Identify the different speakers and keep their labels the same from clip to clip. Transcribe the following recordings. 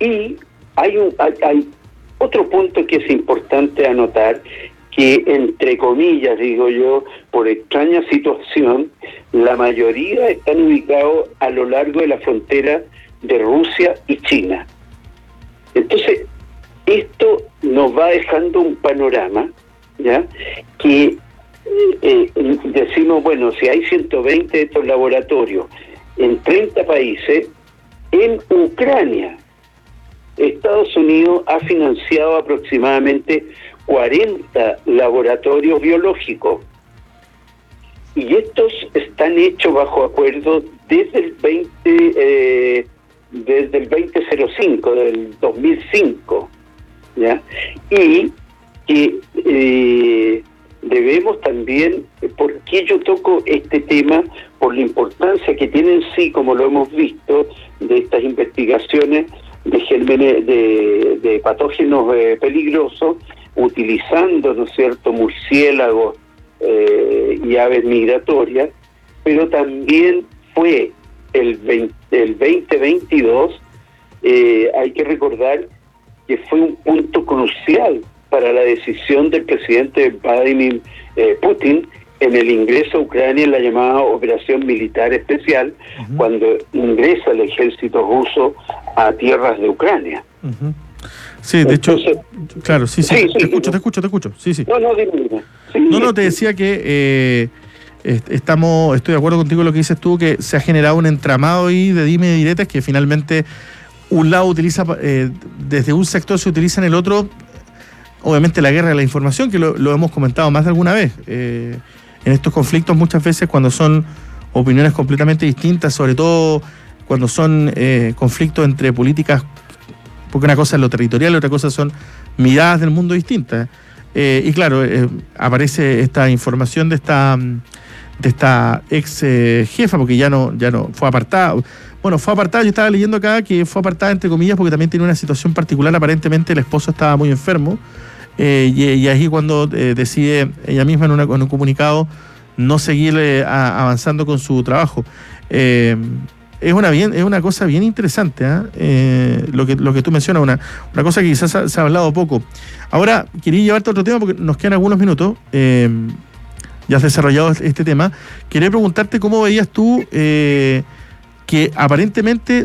Speaker 1: Y hay otro punto que es importante anotar, que entre comillas, digo yo, por extraña situación, la mayoría están ubicados a lo largo de la frontera de Rusia y China. Entonces, esto nos va dejando un panorama, ¿ya? Que decimos, bueno, si hay 120 de estos laboratorios en 30 países, en Ucrania, Estados Unidos ha financiado aproximadamente 40 laboratorios biológicos. Y estos están hechos bajo acuerdo desde el 2005, del 2005, ¿ya? Y que debemos también, ¿por qué yo toco este tema? Por la importancia que tiene en sí, como lo hemos visto, de estas investigaciones de gérmenes, de patógenos peligrosos, utilizando, ¿no es cierto?, murciélagos y aves migratorias, pero también fue el 2022, hay que recordar que fue un punto crucial para la decisión del presidente Vladimir Putin en el ingreso a Ucrania en la llamada Operación Militar Especial, cuando ingresa el ejército ruso a tierras de Ucrania.
Speaker 2: Sí, de hecho, claro, sí, te escucho. Sí.
Speaker 1: No, dime. Sí,
Speaker 2: no, te decía que estoy de acuerdo contigo en lo que dices tú, que se ha generado un entramado ahí de dime y diretes que finalmente un lado utiliza, desde un sector se utiliza en el otro, obviamente la guerra de la información, que lo hemos comentado más de alguna vez. En estos conflictos muchas veces cuando son opiniones completamente distintas, sobre todo cuando son conflictos entre políticas, porque una cosa es lo territorial y otra cosa son miradas del mundo distintas. Y claro, aparece esta información de esta ex jefa, porque ya no fue apartada. Bueno, fue apartada, yo estaba leyendo acá que fue apartada entre comillas porque también tiene una situación particular, aparentemente el esposo estaba muy enfermo, y ahí cuando decide ella misma en un comunicado no seguir avanzando con su trabajo. Es una cosa bien interesante, lo que tú mencionas, una cosa que quizás se ha hablado poco. Ahora, quería llevarte a otro tema porque nos quedan algunos minutos. Ya has desarrollado este tema. Quería preguntarte cómo veías tú que aparentemente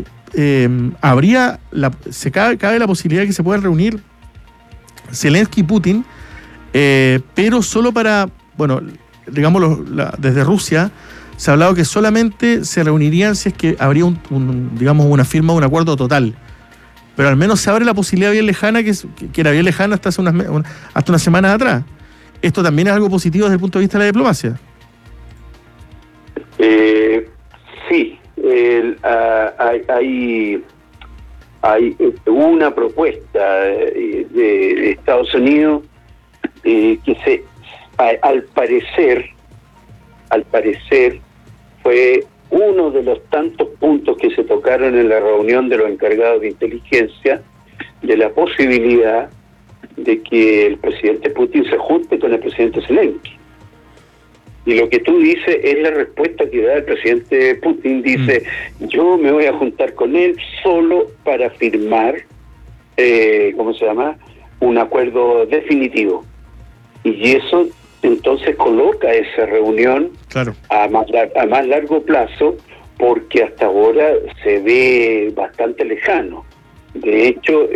Speaker 2: cabe la posibilidad de que se puedan reunir Zelensky y Putin, pero solo para, bueno, digámoslo, desde Rusia se ha hablado que solamente se reunirían si es que habría una firma de un acuerdo total. Pero al menos se abre la posibilidad bien lejana, que era bien lejana hasta unas semanas atrás. ¿Esto también es algo positivo desde el punto de vista de la diplomacia?
Speaker 1: Sí. Hay una propuesta de Estados Unidos que al parecer fue uno de los tantos puntos que se tocaron en la reunión de los encargados de inteligencia, de la posibilidad de que el presidente Putin se junte con el presidente Zelensky. Y lo que tú dices es la respuesta que da el presidente Putin. Dice, yo me voy a juntar con él solo para firmar, un acuerdo definitivo. Y eso entonces coloca esa reunión, claro, a más largo plazo, porque hasta ahora se ve bastante lejano. De hecho,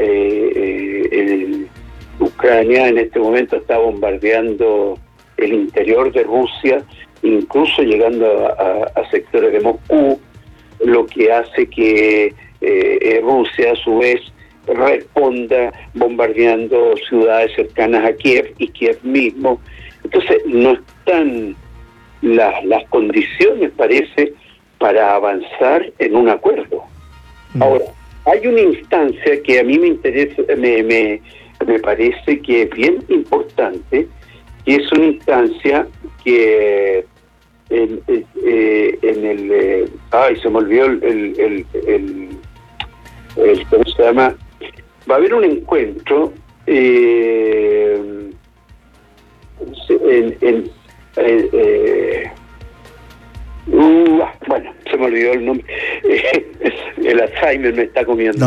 Speaker 1: Ucrania en este momento está bombardeando el interior de Rusia, incluso llegando a sectores de Moscú, lo que hace que Rusia a su vez responda bombardeando ciudades cercanas a Kiev y Kiev mismo. Entonces no están las condiciones, parece, para avanzar en un acuerdo. Ahora, hay una instancia que a mí me interesa, me parece que es bien importante, y es una instancia que en el se me olvidó el ¿cómo se llama? Va a haber un encuentro bueno, se me olvidó el nombre. El Alzheimer me está comiendo.